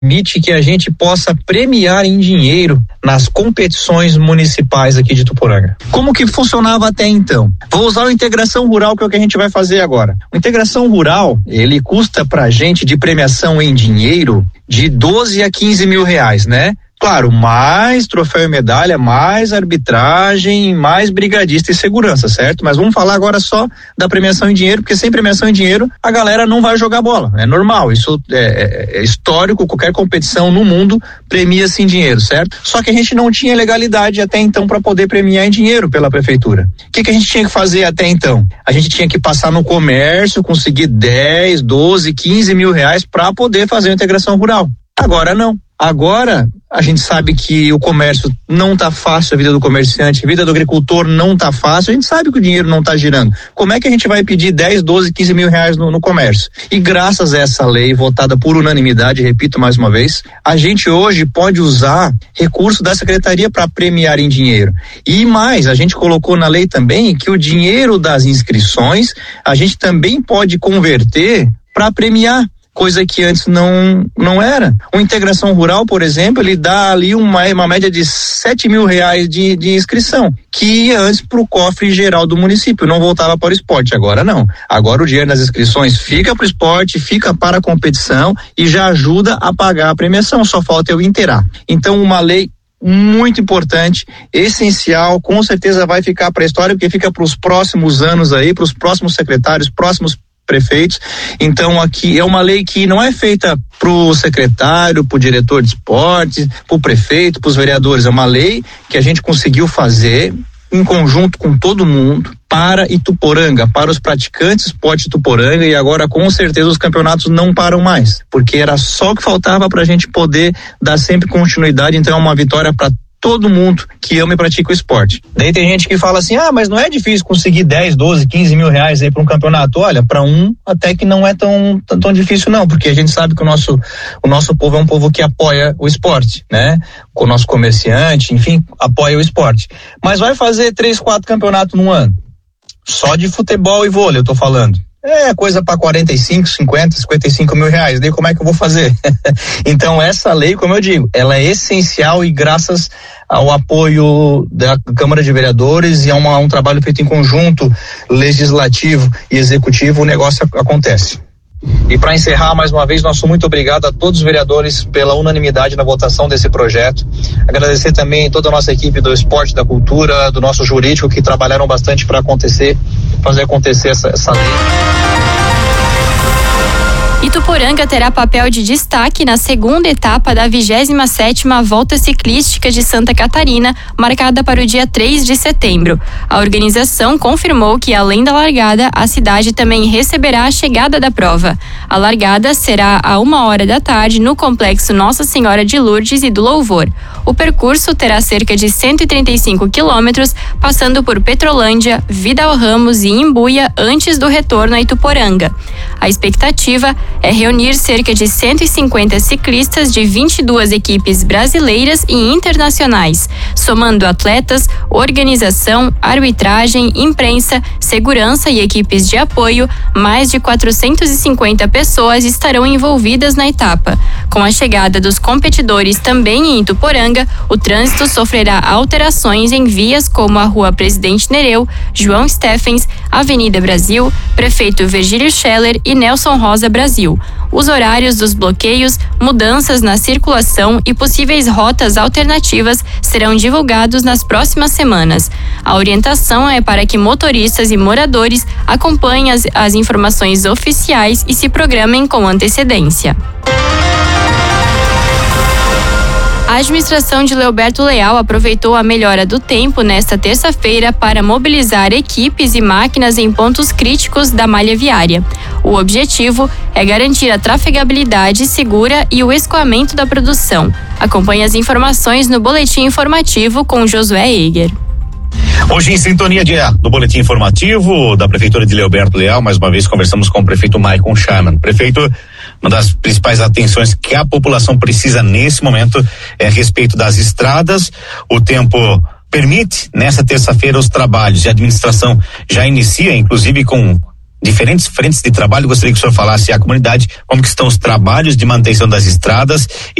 permite que a gente possa premiar em dinheiro nas competições municipais aqui de Ituporanga. Como que funcionava até então? Vou usar o Integração Rural, que é o que a gente vai fazer agora. O Integração Rural, ele custa pra gente de premiação em dinheiro de 12 a 15 mil reais, né? Claro, mais troféu e medalha, mais arbitragem, mais brigadista e segurança, certo? Mas vamos falar agora só da premiação em dinheiro, porque sem premiação em dinheiro a galera não vai jogar bola, é normal, isso é histórico, qualquer competição no mundo premia-se em dinheiro, certo? Só que a gente não tinha legalidade até então para poder premiar em dinheiro pela prefeitura. O que a gente tinha que fazer até então? A gente tinha que passar no comércio, conseguir 10, 12, 15 mil reais para poder fazer a integração rural. Agora não. Agora, a gente sabe que o comércio não tá fácil, a vida do comerciante, a vida do agricultor não tá fácil, a gente sabe que o dinheiro não tá girando. Como é que a gente vai pedir 10, 12, 15 mil reais no comércio? E graças a essa lei votada por unanimidade, repito mais uma vez, a gente hoje pode usar recurso da secretaria para premiar em dinheiro. E mais, a gente colocou na lei também que o dinheiro das inscrições, a gente também pode converter para premiar. Coisa que antes não era. O Integração Rural, por exemplo, ele dá ali uma média de 7 mil reais de inscrição, que ia antes para o cofre geral do município, não voltava para o esporte. Agora não. Agora o dinheiro das inscrições fica para o esporte, fica para a competição e já ajuda a pagar a premiação, só falta eu inteirar. Então, uma lei muito importante, essencial, com certeza vai ficar para a história, porque fica para os próximos anos aí, para os próximos secretários, próximos prefeitos. Então aqui é uma lei que não é feita pro secretário, pro diretor de esporte, pro prefeito, pros vereadores, é uma lei que a gente conseguiu fazer em conjunto com todo mundo para Ituporanga, para os praticantes de esporte Ituporanga, e agora com certeza os campeonatos não param mais, porque era só o que faltava pra gente poder dar sempre continuidade. Então é uma vitória para todo mundo que ama e pratica o esporte. Daí tem gente que fala assim, mas não é difícil conseguir 10, 12, 15 mil reais aí para um campeonato. Olha, para até que não é tão difícil não, porque a gente sabe que o nosso povo é um povo que apoia o esporte, né? Com o nosso comerciante, enfim, apoia o esporte. Mas vai fazer 3, 4 campeonatos num ano. Só de futebol e vôlei, eu tô falando. É coisa para 45, 50, 55 mil reais. Daí como é que eu vou fazer? Então essa lei, como eu digo, ela é essencial e graças ao apoio da Câmara de Vereadores e a um trabalho feito em conjunto, legislativo e executivo, o negócio acontece. E para encerrar, mais uma vez, nosso muito obrigado a todos os vereadores pela unanimidade na votação desse projeto. Agradecer também toda a nossa equipe do esporte, da cultura, do nosso jurídico, que trabalharam bastante para fazer acontecer essa lei. Ituporanga terá papel de destaque na segunda etapa da 27ª Volta Ciclística de Santa Catarina, marcada para o dia 3 de setembro. A organização confirmou que, além da largada, a cidade também receberá a chegada da prova. A largada será a 1h da tarde no Complexo Nossa Senhora de Lourdes e do Louvor. O percurso terá cerca de 135 quilômetros, passando por Petrolândia, Vidal Ramos e Imbuia antes do retorno a Ituporanga. A expectativa é reunir cerca de 150 ciclistas de 22 equipes brasileiras e internacionais, somando atletas, organização, arbitragem, imprensa, segurança e equipes de apoio. Mais de 450 pessoas estarão envolvidas na etapa. Com a chegada dos competidores também em Ituporanga, o trânsito sofrerá alterações em vias como a Rua Presidente Nereu, João Steffens, Avenida Brasil, Prefeito Virgílio Scheller e Nelson Rosa Brasil. Os horários dos bloqueios, mudanças na circulação e possíveis rotas alternativas serão divulgados nas próximas semanas. A orientação é para que motoristas e moradores acompanhem as informações oficiais e se programem com antecedência. A administração de Leoberto Leal aproveitou a melhora do tempo nesta terça-feira para mobilizar equipes e máquinas em pontos críticos da malha viária. O objetivo é garantir a trafegabilidade segura e o escoamento da produção. Acompanhe as informações no boletim informativo com Josué Eiger. Hoje, em sintonia do boletim informativo da Prefeitura de Leoberto Leal, mais uma vez conversamos com o prefeito Maicon Schaman. Prefeito, uma das principais atenções que a população precisa nesse momento é a respeito das estradas. O tempo permite, nessa terça-feira, os trabalhos de administração já inicia, inclusive com diferentes frentes de trabalho. Gostaria que o senhor falasse à comunidade como que estão os trabalhos de manutenção das estradas